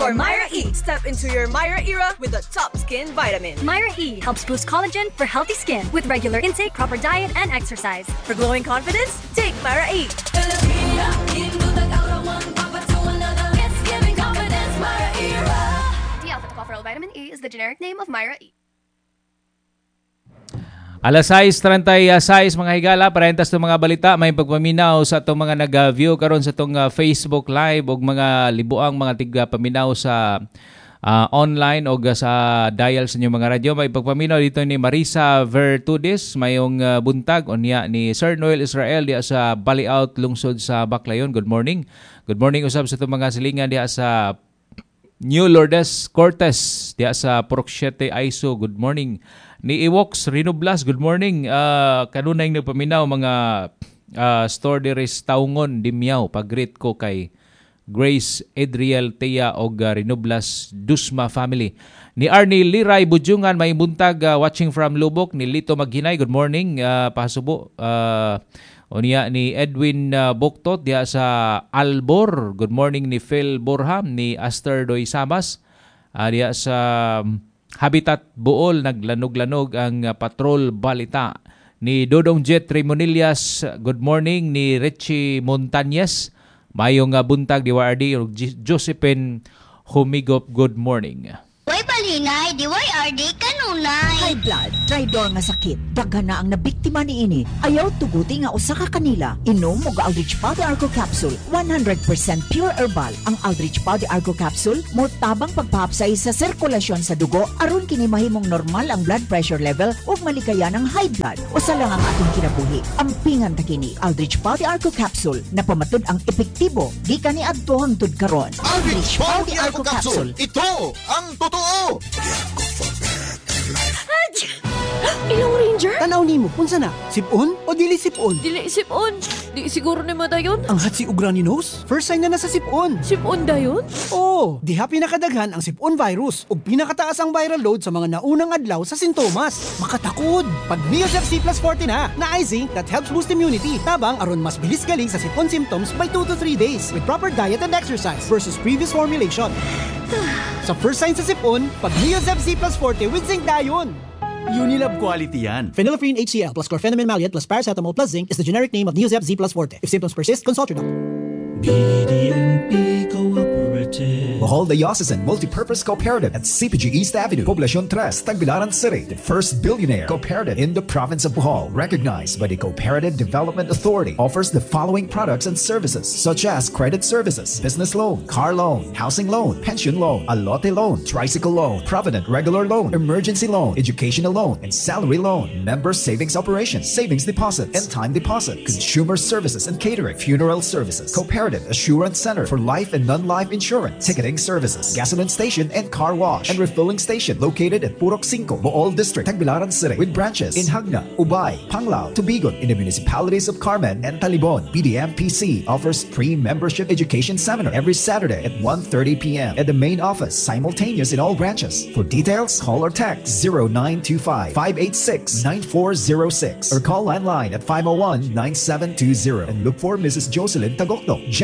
for Myra E. Step into your Myra era with the top skin vitamin. Myra E helps boost collagen for healthy skin with regular intake, proper diet, and exercise. For glowing confidence, take Myra E. D-alpha tocopherol vitamin E is the generic name of Myra E. Alas 6:36 mga higala, parentas itong mga balita, may pagpaminaw sa itong mga nag-view karon sa itong Facebook Live o mga libuang mga tigpaminaw sa online o sa dial sa inyong mga radyo. May pagpaminaw dito ni Marisa Vertudis, mayong buntag o niya ni Sir Noel Israel diya sa Baliaut, lungsod sa Baclayon. Good morning. Good morning usab sa itong mga silingan diya sa New Lourdes Cortes diya sa Purok 7 Aiso. Good morning. Ni Iwox Rinoblas, good morning. Kanunay nagpaminaw mga store diris Taungon, Dimyaw. Pag-greet ko kay Grace Adriel Tea og Rinoblas Dusma family. Ni Arnie Liray Bujungan, may buntag watching from Lubok. Ni Lito Maghinay, good morning. Pasubo. O niya ni Edwin Buktot diya sa Albor. Good morning ni Phil Borham, ni Aster Doy Sabas. Diya sa Habitat Buol, naglanog-lanog ang patrol balita. Ni Dodong Jet Remonillas, good morning. Ni Richie Montañez, mayong buntag di WRD. Josephine Humigop, good morning. Way balingay, di RD kanunay. High blood, tridor nga sakit. Daghan na ang nabiktima ni ini. Ayaw tuguti nga usa ka kanila. Inom og Aldrich Pau de Arco Capsule. 100% pure herbal. Ang Aldrich Pau de Arco Capsule mo tabang pagpahapsay sa sirkulasyon sa dugo aron kini mahimong normal ang blood pressure level ug malikayan ang high blood. Usa lang ang atong kinabuhi. Ampingan ta kini Aldrich Pau de Arco Capsule. Napamatud ang epektibo gikan ni adto hangtod karon. Aldrich Pau de Arco Capsule. Ito ang totoo. Ilong Ranger? Tanaw nimo, unsa na? Sipon o dili sipon? Dili sipon. Di siguro ni mo dayon. Ang hatsi ug runny nose? First sign na nasa sipon. Sipon dayon? Oo, diha pinakadaghan ang sipon virus ug pinakataas ang viral load sa mga naunang adlaw sa sintomas. Makatakod. Pag Neosep C plus 40 na ay zinc that helps boost immunity. Tabang aron mas bilis galing sa sipon symptoms by 2 to 3 days with proper diet and exercise versus previous formulation. Sa first sign sa sipon, pag Neosep C plus 40 with zinc dayon. Unilab quality yan. Phenylephrine HCl plus chlorpheniramine maleate plus paracetamol plus zinc is the generic name of Neosep Z plus Forte. If symptoms persist, consult your doctor. BDNP Cooperative. Bohol Diocesan Multipurpose Cooperative at CPG East Avenue, Poblacion 3, Tagbilaran City. The first billionaire cooperative in the province of Bohol, recognized by the Cooperative Development Authority, offers the following products and services such as credit services, business loan, car loan, housing loan, pension loan, alote loan, tricycle loan, provident regular loan, emergency loan, educational loan, and salary loan, member savings operations, savings deposits, and time deposit, consumer services and catering, funeral services, Cooperative Assurance Center for life and non-life insurance, ticketing services, gasoline station and car wash, and refilling station located at Purok 5, Bohol District, Tagbilaran City, with branches in Hagna, Ubay, Panglao, Tubigon, in the municipalities of Carmen and Talibon. BDMPC offers free membership education seminar every Saturday at 1:30 p.m. at the main office, simultaneous in all branches. For details, call or text 0925-586-9406 or call landline at 501-9720 and look for Mrs. Jocelyn Tagokno,